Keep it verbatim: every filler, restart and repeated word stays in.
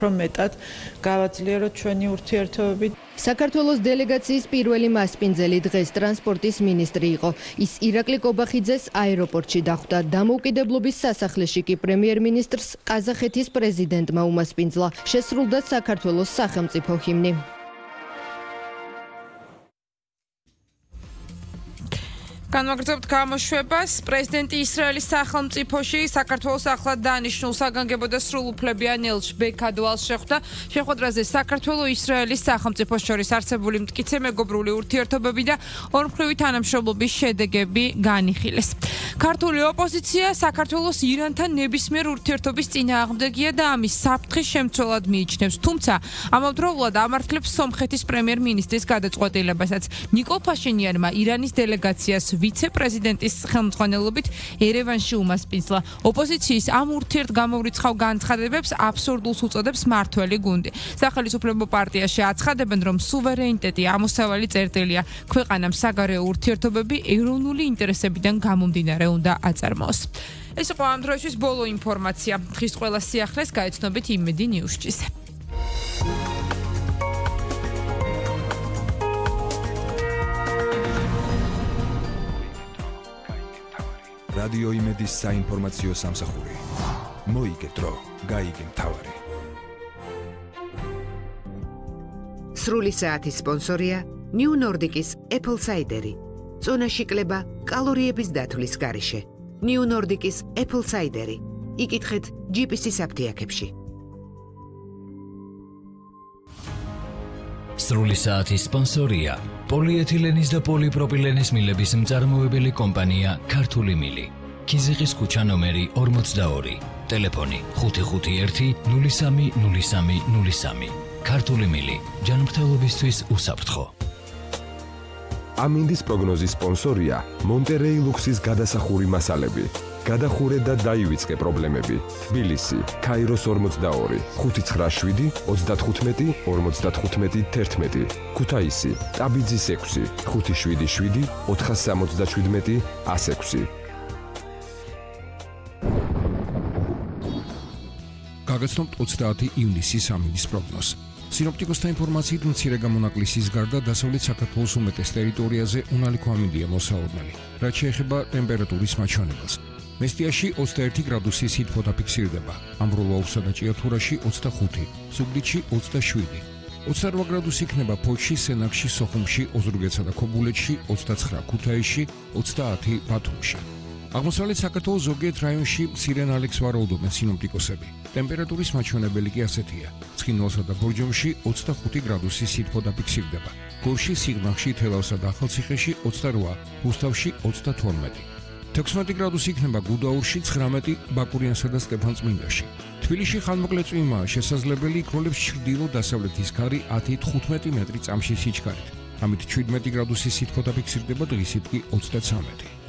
რომ მეტად გავაძლიეროთ ჩვენი ურთიერთობები. საქართველოს დელეგაციის პირველი მასპინძელი დღეს ტრანსპორტის მინისტრი იყო. ის ირაკლი კობახიძეს აეროპორტში დახვდა. დამოუკიდებლობის სასახლეში კი პრემიერ-მინისტრს ყაზახეთის პრეზიდენტმა უმასპინძლა. შესრულდა საქართველოს სახელმწიფო ჰიმნი. განვაგრძობთ გამოშვებას. პრეზიდენტი ისრაელის სახელმწიფოში საქართველოს ახლად დანიშნულ საგანგებო და სრულუფლებიან ელჩ ბექადვალს შეხვდა. შეხვედრაზე საქართველოს ისრაელის სახელმწიფოს შორის არსებული მტკიცე მეგობრული ურთიერთობები და ორმხრივი თანამშრომლობის შედეგები განიხილეს. ქართული ოპოზიცია საქართველოს ირანთან ნებისმიერ ურთიერთობის წინააღმდეგია და ამის საფრთხის შემცველად მიიჩნევს. თუმცა ამავდროულად ამართლებს სომხეთის პრემიერ-მინისტრის გადაწყვეტილებასაც. ნიკოლ ფაშინიანმა ირანის დელეგაციას ვიცე-პრეზიდენტის ხელმძღვანელობით ერევანში უმასპინძლა. ოპოზიციის ამ ურთიერთგამოვრიცხავ განცხადებებს აბსურდულს უწოდებს მართველი გუნდი. სახელმწიფო პარტიაში აცხადებენ, რომ სუვერენიტეტი ამოსავალი წერტილია. ქვეყანამ საგარეო ურთიერთობები ეროვნული ინტერესებიდან გამომდინარე უნდა აწარმოოს. ეს იყო ამ დროისთვის ბოლო ინფორმაცია. დღის ყველა სიახლეს გაეცნობით იმედი ნიუსჭის. რადიო იმედის საინფორმაციო სამსახური. მოიგეთ დრო, გაიგე მთავარი. სრული საათის სპონსორია New Nordic-ის Apple Cider-ი. წონაში კლება კალორიების დათვლის გარეშე. New Nordic-ის Apple Cider-ი. იკითხეთ ჯი პი სი-ის აფთიაქებში. სრული საათის სპონსორია პოლიეთილენის და პოლიპროპილენის მილების მწარმოებელი კომპანია ქართული მილი. ქიზიყის ქუჩა ნომერი ორმოცდაორი. ტელეფონი ხუთი ხუთი ერთი ნული სამი ნული სამი ნული სამი. ქართული მილი ჯანმრთელობისთვის უსაფრთხო. ამინდის პროგნოზის სპონსორია მონტერეი ლუქსის გადასახური მასალები. გადახურე და დაივიწყე პრობლემები. თბილისი, ქაიროს ორმოცდაორი, ხუთი ცხრა შვიდი ოცდათხუთმეტი ორმოცდათხუთმეტი თერთმეტი. ქუთაისი, ტაბიძის ექვსი, ხუთი შვიდი შვიდი ოთხასამოცდაშვიდმეტი ასექვსი. გაგაცნობთ ოცდაათი ივნისის ამინდის პროგნოზს. სინოპტიკოსთა ინფორმაციით მცირე გამონაკლისის გარდა დასავლეთ საქართველოს უმეტეს ტერიტორიაზე უნალიქო ამინდია მოსაორნელი. რაც შეეხება ტემპერატურის მაჩვენებელს. მესტიაში ოცდაერთი გრადუსი სითბო დაფიქსირდება. ამბროლაურსა და ჭიათურაში ოცდახუთი, ზუგდიდში ოცდაშვიდი. ოცდარვა გრადუსი იქნება ფოთში, სენაკში, სოხუმში, ოზურგეთსა და ქობულეთში, ოცდაცხრა ქუთაისში, ოცდაათი ბათუმში. აღმოსავლეთ საქართველოს ზოგიერთ რაიონში მცირე ნალექს ვარაუდობენ სინოპტიკოსები. ტემპერატურის მაჩვენებელი კი ასეთია. ცხინვალსა და ბორჯომში ოცდახუთი გრადუსი სითბო დაფიქსირდება. გორში, სიღნაღში, თელავსა და ახალციხეში ოცდარვა, რუსთავში ოცდათორმეტი. თექვსმეტი გრადუსი იქნება გუდაურში, ცხრამეტი ბაკურიანსა და სტეფანწმინდაში. თბილისში ხანმოკლე წვიმაა შესაძლებელი, იქროლებს ჩრდილო-დასავლეთის ქარი ათი თხუთმეტი მეტრი წამში სიჩქარით. ამით შვიდმეტი გრადუსი სითბო დაფიქსირდება, დღისით კი ოცდაცამეტი.